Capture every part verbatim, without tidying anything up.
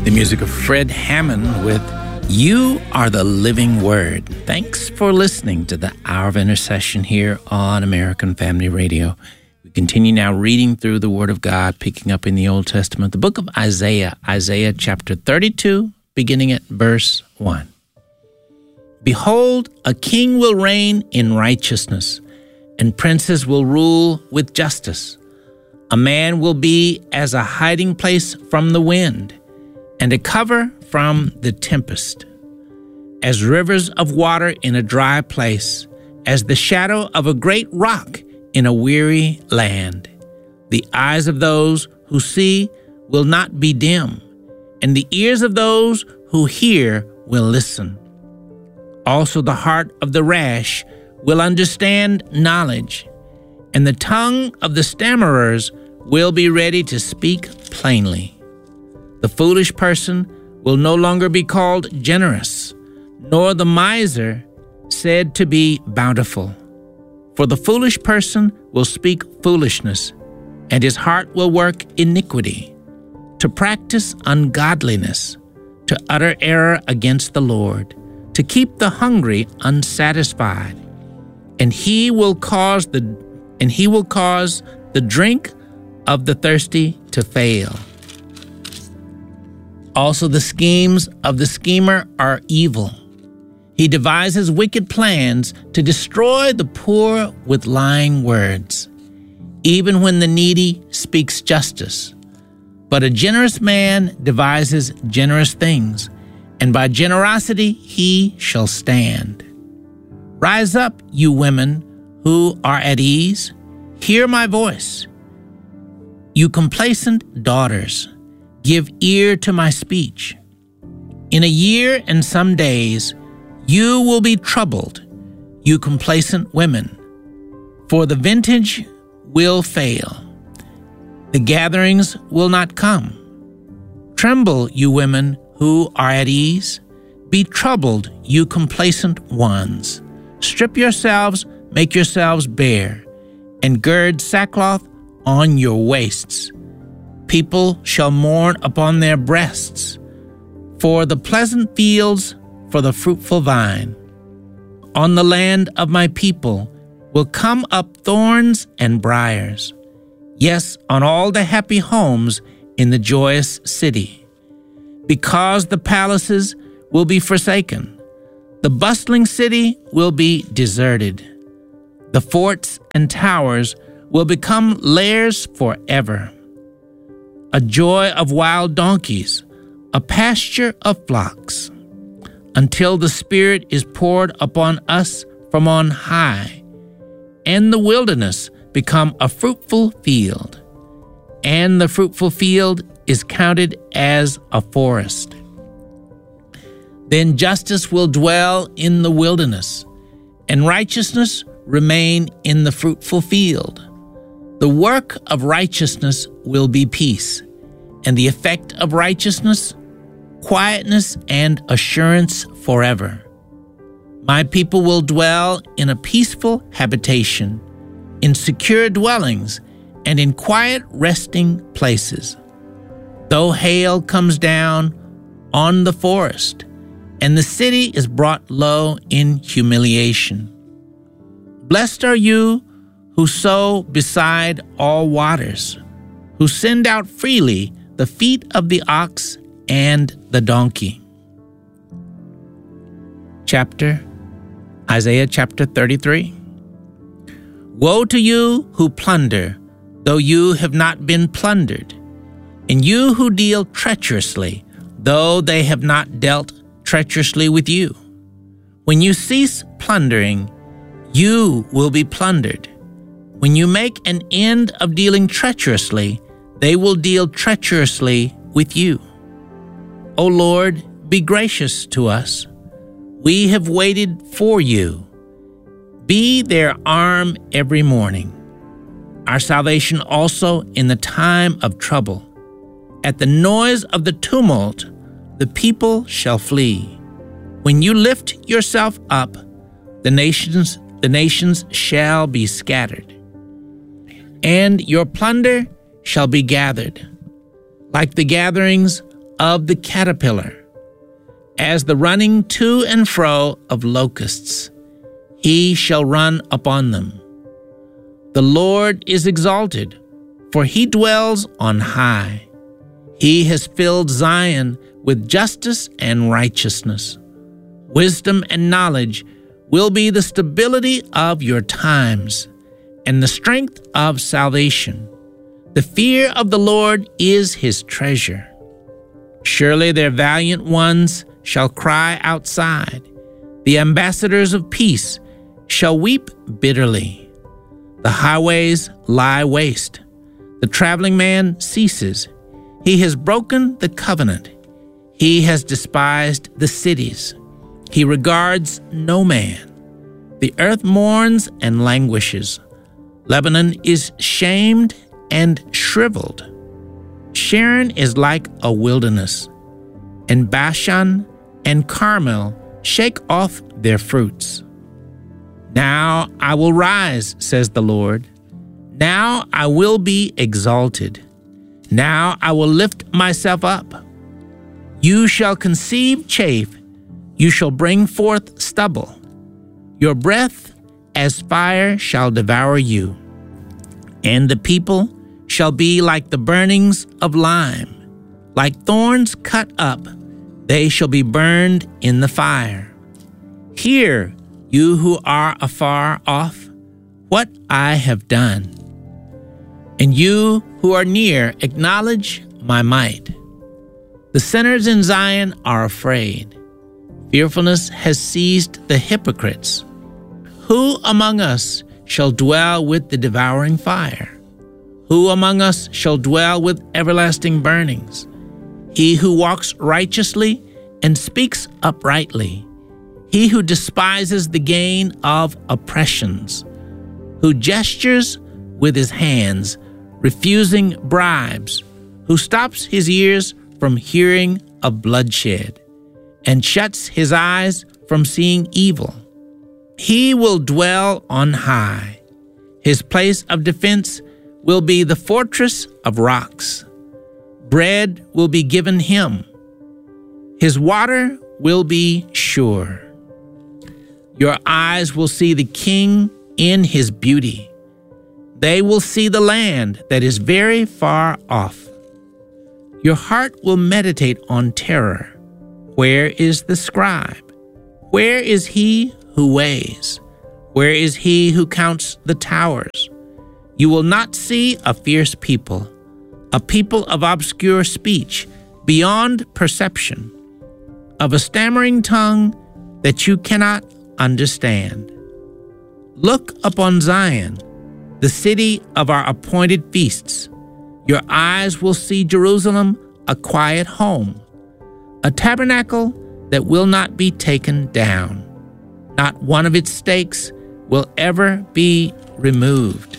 The music of Fred Hammond with You Are the Living Word. Thanks for listening to the Hour of Intercession here on American Family Radio. We continue now reading through the Word of God, picking up in the Old Testament, the book of Isaiah, Isaiah chapter thirty-two, beginning at verse one. Behold, a king will reign in righteousness, and princes will rule with justice. A man will be as a hiding place from the wind, and a cover from the tempest, as rivers of water in a dry place, as the shadow of a great rock in a weary land. The eyes of those who see will not be dim, and the ears of those who hear will listen. Also the heart of the rash will understand knowledge, and the tongue of the stammerers will be ready to speak plainly. The foolish person will no longer be called generous, nor the miser said to be bountiful. For the foolish person will speak foolishness, and his heart will work iniquity, to practice ungodliness, to utter error against the Lord, to keep the hungry unsatisfied. And he will cause the and he will cause the drink of the thirsty to fail. Also the schemes of the schemer are evil. He devises wicked plans to destroy the poor with lying words, even when the needy speaks justice. But a generous man devises generous things, and by generosity he shall stand. Rise up, you women who are at ease. Hear my voice. You complacent daughters, give ear to my speech. In a year and some days, you will be troubled, you complacent women, for the vintage will fail. The gatherings will not come. Tremble, you women who are at ease. Be troubled, you complacent ones. Strip yourselves, make yourselves bare, and gird sackcloth on your waists. People shall mourn upon their breasts, for the pleasant fields, for the fruitful vine. On the land of my people will come up thorns and briars. Yes, on all the happy homes in the joyous city. Because the palaces will be forsaken, the bustling city will be deserted. The forts and towers will become lairs forever. A joy of wild donkeys, a pasture of flocks, until the Spirit is poured upon us from on high, and the wilderness become a fruitful field, and the fruitful field is counted as a forest. Then justice will dwell in the wilderness, and righteousness remain in the fruitful field. The work of righteousness will be peace, and the effect of righteousness, quietness and assurance forever. My people will dwell in a peaceful habitation, in secure dwellings, and in quiet resting places. Though hail comes down on the forest, and the city is brought low in humiliation. Blessed are you who sow beside all waters, who send out freely the feet of the ox and the donkey. Chapter, Isaiah chapter thirty-three. Woe to you who plunder, though you have not been plundered, and you who deal treacherously, though they have not dealt treacherously with you. When you cease plundering, you will be plundered. When you make an end of dealing treacherously, they will deal treacherously with you. O Lord, be gracious to us. We have waited for you. Be their arm every morning, our salvation also in the time of trouble. At the noise of the tumult, the people shall flee. When you lift yourself up, the nations, the nations shall be scattered, and your plunder shall be gathered, like the gatherings of the caterpillar, as the running to and fro of locusts. He shall run upon them. The Lord is exalted, for he dwells on high. He has filled Zion with justice and righteousness. Wisdom and knowledge will be the stability of your times and the strength of salvation. The fear of the Lord is his treasure. Surely their valiant ones shall cry outside. The ambassadors of peace shall weep bitterly. The highways lie waste. The traveling man ceases. He has broken the covenant. He has despised the cities. He regards no man. The earth mourns and languishes. Lebanon is shamed and shriveled. Sharon is like a wilderness, and Bashan and Carmel shake off their fruits. Now I will rise, says the Lord. Now I will be exalted. Now I will lift myself up. You shall conceive chaff. You shall bring forth stubble. Your breath as fire shall devour you, and the people shall be like the burnings of lime. Like thorns cut up, they shall be burned in the fire. Hear, you who are afar off, what I have done. And you who are near, acknowledge my might. The sinners in Zion are afraid. Fearfulness has seized the hypocrites. Who among us shall dwell with the devouring fire? Who among us shall dwell with everlasting burnings? He who walks righteously and speaks uprightly. He who despises the gain of oppressions. Who gestures with his hands, refusing bribes. Who stops his ears from hearing of bloodshed, and shuts his eyes from seeing evil. He will dwell on high. His place of defense will be the fortress of rocks. Bread will be given him. His water will be sure. Your eyes will see the king in his beauty. They will see the land that is very far off. Your heart will meditate on terror. Where is the scribe? Where is he who weighs? Where is he who counts the towers? You will not see a fierce people, a people of obscure speech, beyond perception, of a stammering tongue that you cannot understand. Look upon Zion, the city of our appointed feasts. Your eyes will see Jerusalem, a quiet home, a tabernacle that will not be taken down. Not one of its stakes will ever be removed,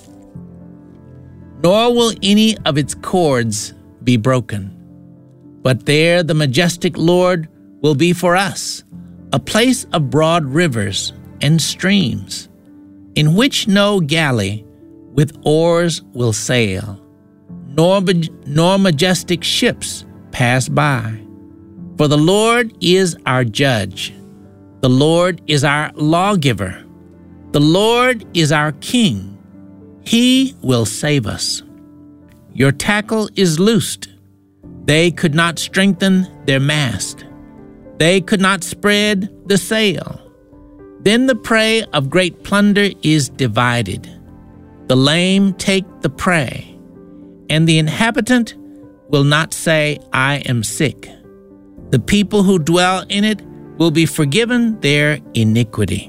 nor will any of its cords be broken. But there the majestic Lord will be for us, a place of broad rivers and streams, in which no galley with oars will sail, nor, nor majestic ships pass by. For the Lord is our judge. The Lord is our lawgiver. The Lord is our king. He will save us. Your tackle is loosed. They could not strengthen their mast. They could not spread the sail. Then the prey of great plunder is divided. The lame take the prey, and the inhabitant will not say, I am sick. The people who dwell in it will be forgiven their iniquity.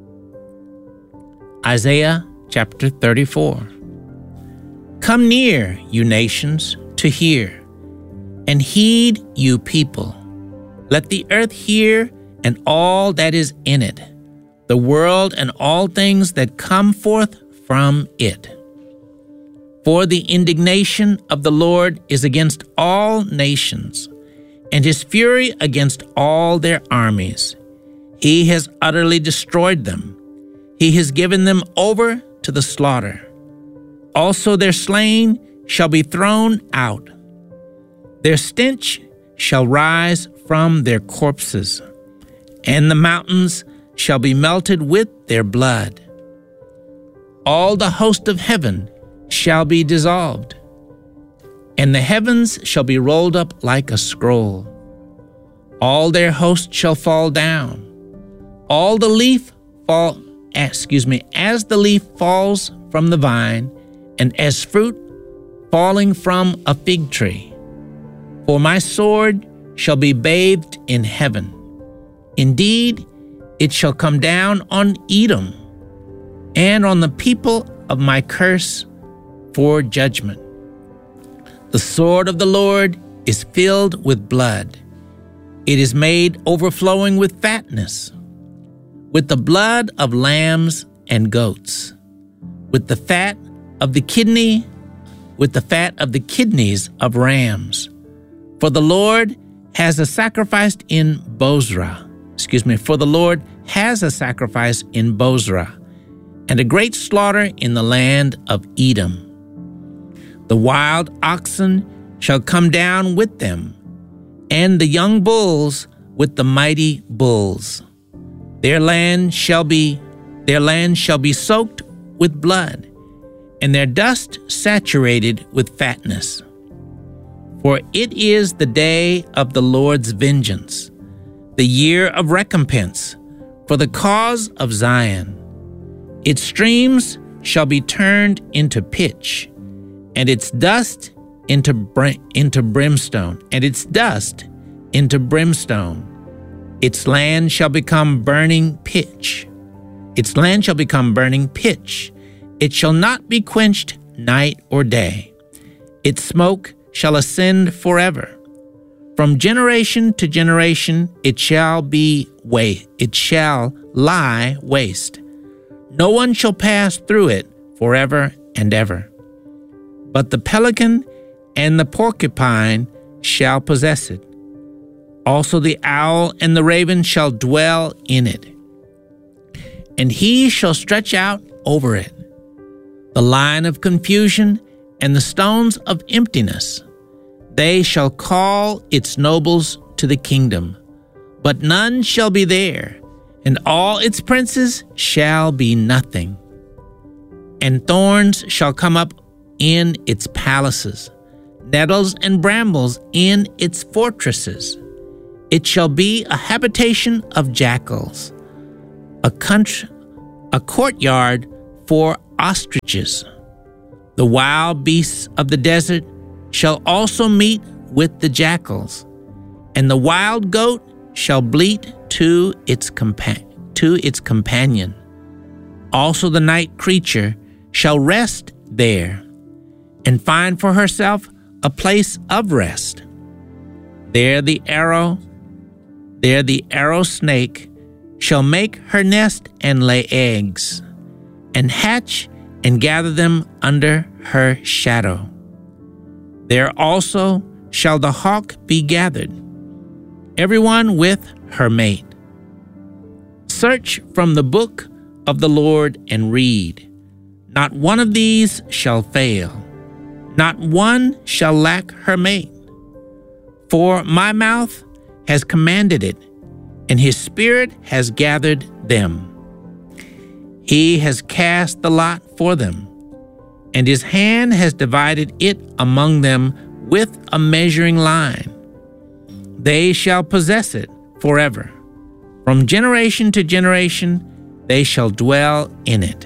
Isaiah chapter thirty-four. Come near, you nations, to hear, and heed, you people. Let the earth hear, and all that is in it, the world and all things that come forth from it. For the indignation of the Lord is against all nations, and his fury against all their armies. He has utterly destroyed them. He has given them over to the slaughter. Also their slain shall be thrown out. Their stench shall rise from their corpses, and the mountains shall be melted with their blood. All the host of heaven shall be dissolved, and the heavens shall be rolled up like a scroll. All their host shall fall down. All the leaf fall, excuse me, as the leaf falls from the vine, and as fruit falling from a fig tree. For my sword shall be bathed in heaven. Indeed, it shall come down on Edom and on the people of my curse for judgment. The sword of the Lord is filled with blood. It is made overflowing with fatness, with the blood of lambs and goats, with the fat of the kidney, with the fat of the kidneys of rams. For the Lord has a sacrifice in Bozrah. Excuse me, for the Lord has a sacrifice in Bozrah, and a great slaughter in the land of Edom. The wild oxen shall come down with them, and the young bulls with the mighty bulls. Their land shall be their land shall be soaked with blood, and their dust saturated with fatness. For it is the day of the Lord's vengeance, the year of recompense, for the cause of Zion. Its streams shall be turned into pitch, and its dust into br- into brimstone, and its dust into brimstone. Its land shall become burning pitch. Its land shall become burning pitch. It shall not be quenched night or day. Its smoke shall ascend forever. From generation to generation it shall be wa- it shall lie waste. No one shall pass through it forever and ever. But the pelican and the porcupine shall possess it. Also the owl and the raven shall dwell in it. And he shall stretch out over it the line of confusion and the stones of emptiness. They shall call its nobles to the kingdom, but none shall be there, and all its princes shall be nothing. And thorns shall come up in its palaces, nettles and brambles in its fortresses. It shall be a habitation of jackals, a country, a courtyard for ostriches. The wild beasts of the desert shall also meet with the jackals, and the wild goat shall bleat to its compa- to its companion. Also the night creature shall rest there, and find for herself a place of rest. There the arrow, there the arrow snake shall make her nest and lay eggs, and hatch and gather them under her shadow. There also shall the hawk be gathered, everyone with her mate. Search from the book of the Lord and read. Not one of these shall fail. Not one shall lack her mate. For my mouth has commanded it, and his spirit has gathered them. He has cast the lot for them, and his hand has divided it among them with a measuring line. They shall possess it forever. From generation to generation, they shall dwell in it.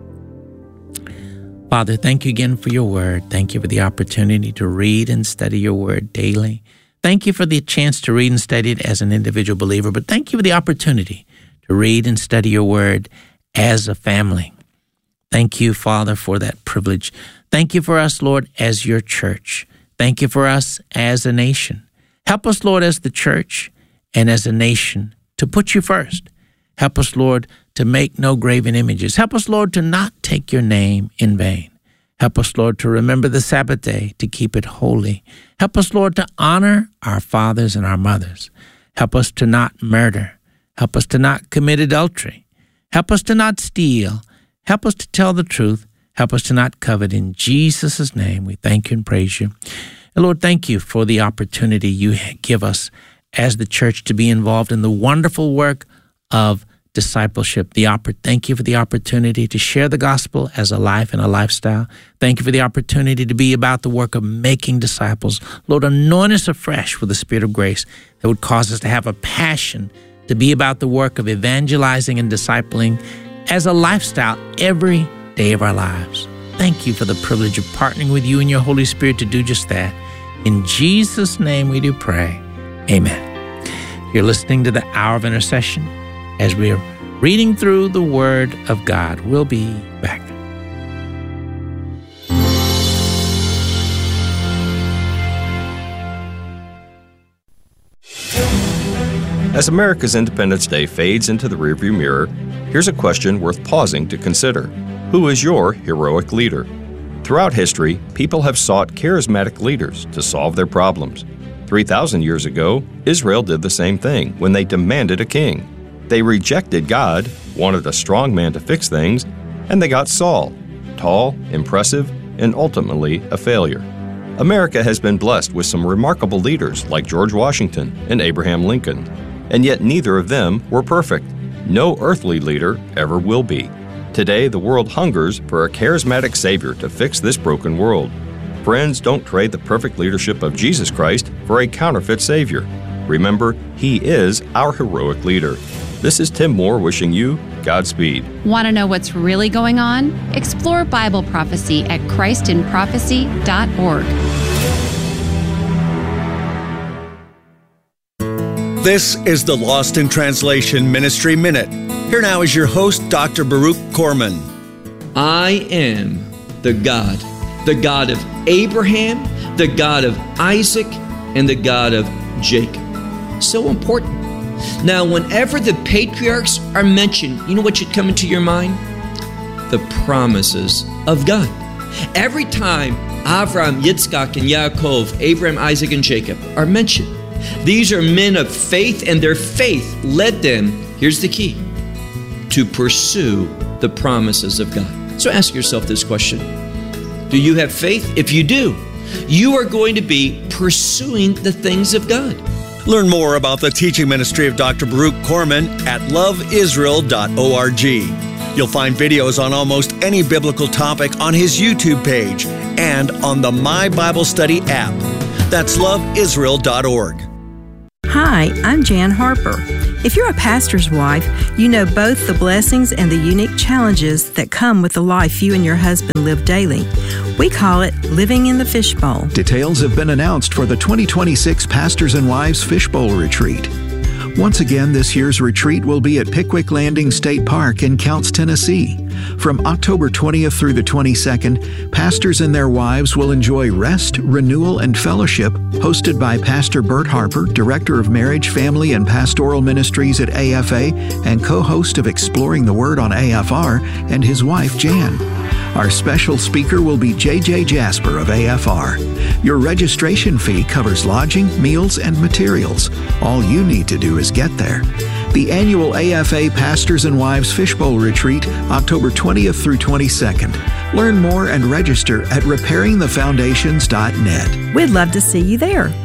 Father, thank you again for your word. Thank you for the opportunity to read and study your word daily. Thank you for the chance to read and study it as an individual believer, but thank you for the opportunity to read and study your word as a family. Thank you, Father, for that privilege. Thank you for us, Lord, as your church. Thank you for us as a nation. Help us, Lord, as the church and as a nation to put you first. Help us, Lord, to make no graven images. Help us, Lord, to not take your name in vain. Help us, Lord, to remember the Sabbath day, to keep it holy. Help us, Lord, to honor our fathers and our mothers. Help us to not murder. Help us to not commit adultery. Help us to not steal. Help us to tell the truth. Help us to not covet. In Jesus' name, we thank you and praise you. And Lord, thank you for the opportunity you give us as the church to be involved in the wonderful work of discipleship. The oppor- Thank you for the opportunity to share the gospel as a life and a lifestyle. Thank you for the opportunity to be about the work of making disciples. Lord, anoint us afresh with the Spirit of grace that would cause us to have a passion to be about the work of evangelizing and discipling as a lifestyle every day of our lives. Thank you for the privilege of partnering with you and your Holy Spirit to do just that. In Jesus' name we do pray. Amen. You're listening to the Hour of Intercession as we're reading through the Word of God. We'll be back. As America's Independence Day fades into the rearview mirror, here's a question worth pausing to consider. Who is your heroic leader? Throughout history, people have sought charismatic leaders to solve their problems. three thousand years ago, Israel did the same thing when they demanded a king. They rejected God, wanted a strong man to fix things, and they got Saul, tall, impressive, and ultimately a failure. America has been blessed with some remarkable leaders like George Washington and Abraham Lincoln, and yet neither of them were perfect. No earthly leader ever will be. Today, the world hungers for a charismatic Savior to fix this broken world. Friends, don't trade the perfect leadership of Jesus Christ for a counterfeit Savior. Remember, He is our heroic leader. This is Tim Moore wishing you Godspeed. Want to know what's really going on? Explore Bible prophecy at christ in prophecy dot org. This is the Lost in Translation Ministry Minute. Here now is your host, Doctor Baruch Korman. I am the God, the God of Abraham, the God of Isaac, and the God of Jacob. So important. Now, whenever the patriarchs are mentioned, you know what should come into your mind? The promises of God. Every time Avram, Yitzchak, and Yaakov, Abraham, Isaac, and Jacob are mentioned, these are men of faith, and their faith led them, here's the key, to pursue the promises of God. So ask yourself this question. Do you have faith? If you do, you are going to be pursuing the things of God. Learn more about the teaching ministry of Doctor Baruch Korman at love israel dot org. You'll find videos on almost any biblical topic on his YouTube page and on the My Bible Study app. That's love israel dot org. Hi, I'm Jan Harper. If you're a pastor's wife, you know both the blessings and the unique challenges that come with the life you and your husband live daily. We call it living in the fishbowl. Details have been announced for the twenty twenty-six Pastors and Wives Fishbowl Retreat. Once again, this year's retreat will be at Pickwick Landing State Park in Counce, Tennessee. From October twentieth through the twenty-second, pastors and their wives will enjoy rest, renewal, and fellowship hosted by Pastor Bert Harper, Director of Marriage, Family, and Pastoral Ministries at A F A and co-host of Exploring the Word on A F R, and his wife, Jan. Our special speaker will be J J Jasper of A F R. Your registration fee covers lodging, meals, and materials. All you need to do is get there. The annual A F A Pastors and Wives Fishbowl Retreat, October twentieth through twenty-second. Learn more and register at repairing the foundations dot net. We'd love to see you there.